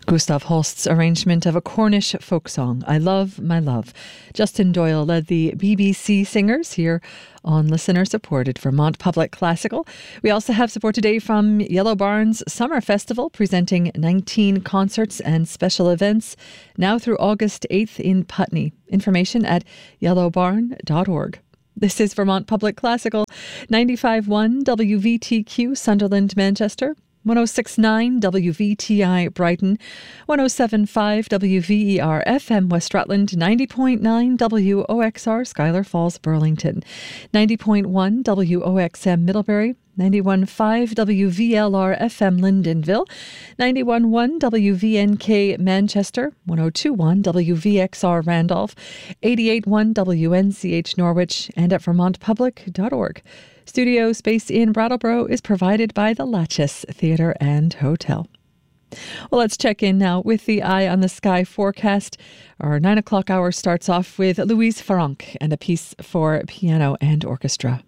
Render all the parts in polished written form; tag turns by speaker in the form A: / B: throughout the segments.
A: Gustav Holst's arrangement of a Cornish folk song, I Love My Love. Justin Doyle led the BBC Singers here on listener-supported Vermont Public Classical. We also have support today from Yellow Barn's Summer Festival, presenting 19 concerts and special events now through August 8th in Putney. Information at yellowbarn.org. This is Vermont Public Classical, 95.1 WVTQ Sunderland, Manchester, 106.9 WVTI Brighton, 107.5 WVER FM West Rutland, 90.9 WOXR Schuyler Falls Burlington, 90.1 WOXM Middlebury, 91.5 WVLR FM Lyndonville, 91.1 WVNK Manchester, 102.1 WVXR Randolph, 88.1 WNCH Norwich, and at vermontpublic.org. Studio space in Brattleboro is provided by the Latches Theatre and Hotel. Well, let's check in now with the Eye on the Sky forecast. Our 9 o'clock hour starts off with Louise Farrenc and a piece for piano and orchestra.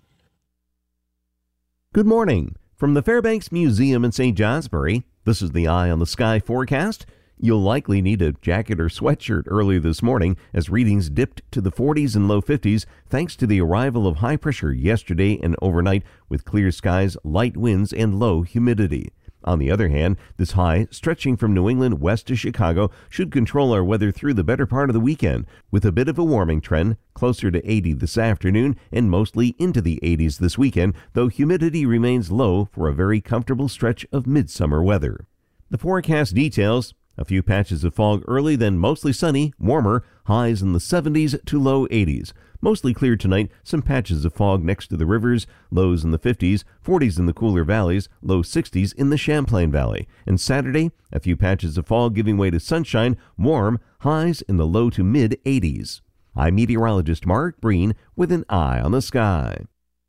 B: Good morning. From the Fairbanks Museum in St. Johnsbury, this is the Eye on the Sky forecast. You'll likely need a jacket or sweatshirt early this morning as readings dipped to the 40s and low 50s thanks to the arrival of high pressure yesterday and overnight with clear skies, light winds, and low humidity. On the other hand, this high, stretching from New England west to Chicago, should control our weather through the better part of the weekend, with a bit of a warming trend, closer to 80 this afternoon and mostly into the 80s this weekend, though humidity remains low for a very comfortable stretch of midsummer weather. The forecast details: a few patches of fog early, then mostly sunny, warmer, highs in the 70s to low 80s. Mostly clear tonight, some patches of fog next to the rivers, lows in the 50s, 40s in the cooler valleys, low 60s in the Champlain Valley. And Saturday, a few patches of fog giving way to sunshine, warm, highs in the low to mid 80s. I'm meteorologist Mark Breen with an Eye on the Sky.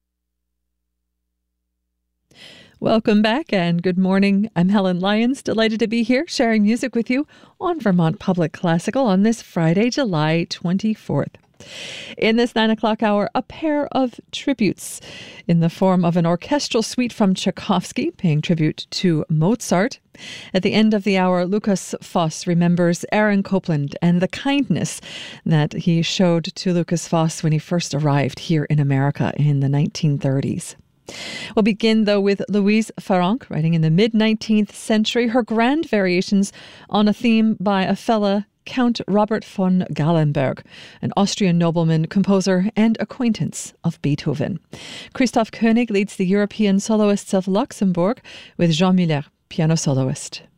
A: Welcome back and good morning. I'm Helen Lyons, delighted to be here sharing music with you on Vermont Public Classical on this Friday, July 24th. In this 9 o'clock hour, a pair of tributes in the form of an orchestral suite from Tchaikovsky, paying tribute to Mozart. At the end of the hour, Lukas Foss remembers Aaron Copland and the kindness that he showed to Lukas Foss when he first arrived here in America in the 1930s. We'll begin, though, with Louise Farrenc, writing in the mid-19th century, her grand variations on a theme by a fella, Count Robert von Gallenberg, an Austrian nobleman, composer, and acquaintance of Beethoven. Christoph Koenig leads the European Soloists of Luxembourg with Jean Muller, piano soloist.